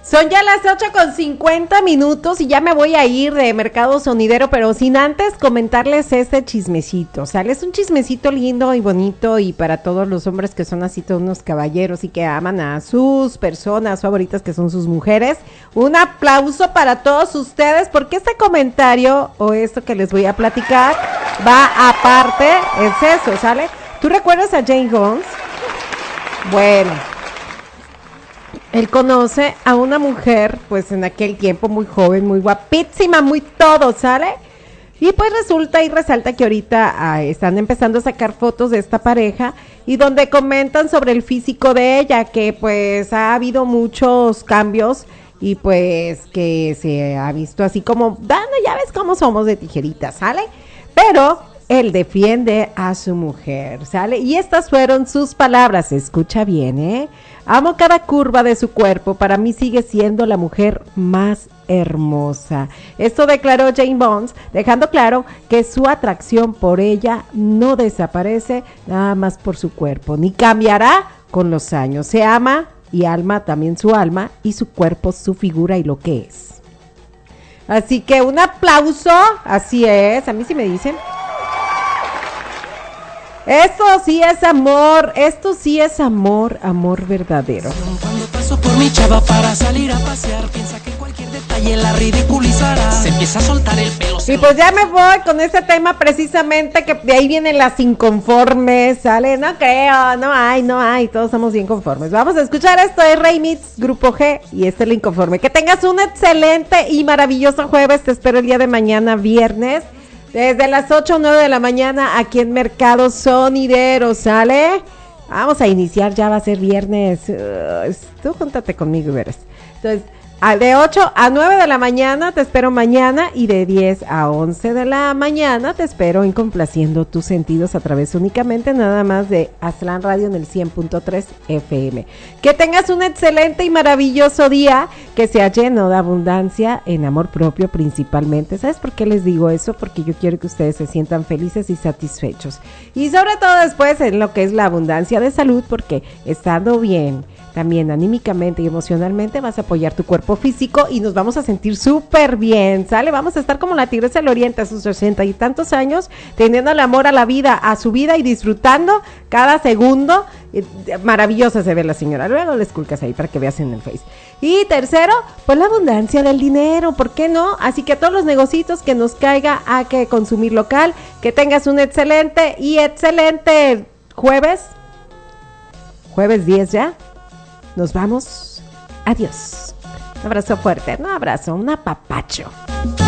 Son ya las 8:50 y ya me voy a ir de Mercado Sonidero, pero sin antes comentarles este chismecito, ¿sale? Es un chismecito lindo y bonito y para todos los hombres que son así todos unos caballeros y que aman a sus personas favoritas que son sus mujeres. Un aplauso para todos ustedes porque este comentario o esto que les voy a platicar va aparte, es eso, ¿sale? ¿Tú recuerdas a Jane Jones? Bueno, él conoce a una mujer, pues en aquel tiempo muy joven, muy guapísima, muy todo, ¿sale? Y pues resulta y resalta que ahorita están empezando a sacar fotos de esta pareja y donde comentan sobre el físico de ella, que pues ha habido muchos cambios y pues que se ha visto así como, Dana, ya ves cómo somos de tijeritas, ¿sale? Pero él defiende a su mujer, ¿sale? Y estas fueron sus palabras, escucha bien, ¿eh? Amo cada curva de su cuerpo, para mí sigue siendo la mujer más hermosa. Esto declaró Jane Bones, dejando claro que su atracción por ella no desaparece nada más por su cuerpo, ni cambiará con los años. Se ama y alma también su alma y su cuerpo, su figura y lo que es. Así que un aplauso, así es, a mí sí me dicen. Esto sí es amor verdadero. Cuando paso por mi chava para salir a pasear, piensa que cualquier detalle la ridiculizará. Se empieza a soltar el pelo. Y pues ya me voy con este tema precisamente, que de ahí vienen las inconformes, ¿sale? No creo, no hay, todos somos bien conformes. Vamos a escuchar esto de Rey Mits, Grupo G, y este es el inconforme. Que tengas un excelente y maravilloso jueves, te espero el día de mañana, viernes. Desde las 8 o 9 de la mañana aquí en Mercado Sonidero, ¿sale? Vamos a iniciar, ya va a ser viernes. Tú júntate conmigo y verás. Entonces, de 8 a 9 de la mañana te espero mañana y de 10 a 11 de la mañana te espero en Complaciendo tus sentidos a través únicamente nada más de Aztlán Radio en el 100.3 FM. Que tengas un excelente y maravilloso día, que sea lleno de abundancia en amor propio principalmente. ¿Sabes por qué les digo eso? Porque yo quiero que ustedes se sientan felices y satisfechos. Y sobre todo después en lo que es la abundancia de salud, porque estando bien, también anímicamente y emocionalmente vas a apoyar tu cuerpo físico y nos vamos a sentir súper bien, ¿sale? Vamos a estar como la Tigresa del Oriente a sus 60 y tantos años, teniendo el amor a la vida, a su vida y disfrutando cada segundo. Maravillosa se ve la señora. Luego les culcas ahí para que veas en el Face. Y tercero, pues la abundancia del dinero, ¿por qué no? Así que a todos los negocios que nos caiga a que consumir local, que tengas un excelente jueves 10 ya. Nos vamos. Adiós. Un abrazo fuerte, un abrazo, un apapacho.